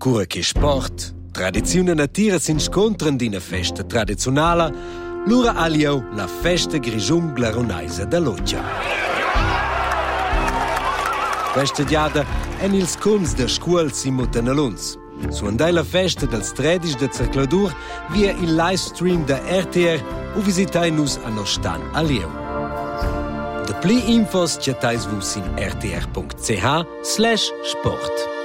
cura che sport, tradizione natira si incontrano in una festa tradizionale, l'ora aliau la festa grigiun glaronaisa da Loggia. Questa diada è ils cums da scuol si mutenaluns. Su andai la festa del 13 de circladur via il live stream da RTR o visitai nus a nostan alieu. De pli infos cetais vus in rtr.ch/sport.